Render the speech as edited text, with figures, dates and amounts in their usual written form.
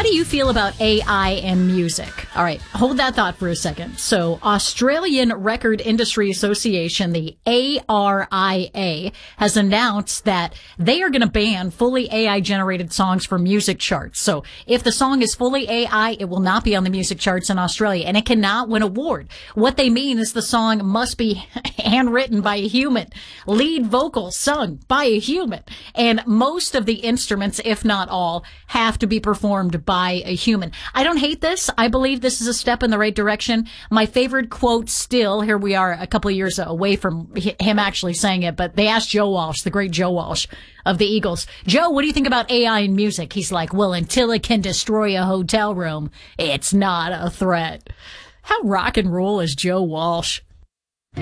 How do you feel about AI and music? All right, hold that thought for a second. So, Australian Record Industry Association, the ARIA, has announced that they are going to ban fully AI-generated songs from music charts. So, if the song is fully AI, it will not be on the music charts in Australia, and it cannot win an award. What they mean is the song must be handwritten by a human, lead vocals sung by a human, and most of the instruments, if not all, have to be performed by a human. I don't hate this. I believe this is a step in the right direction. My favorite quote still, here we are a couple of years away from him actually saying it, but they asked Joe Walsh, the great Joe Walsh of the Eagles, Joe, what do you think about AI in music? He's like, well, until it can destroy a hotel room, it's not a threat. How rock and roll is Joe Walsh?